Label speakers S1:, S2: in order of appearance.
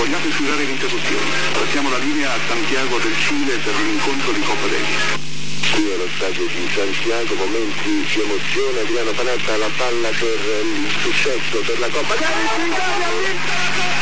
S1: Vogliate scusare l'interruzione. Passiamo la linea a Santiago del Cile per un incontro di Coppa Davis.
S2: Qui allo stadio di Santiago, momenti di emozione, Adriano Panatta, la palla per il successo, per la Coppa Davis, l'Italia ha vinto la Coppa!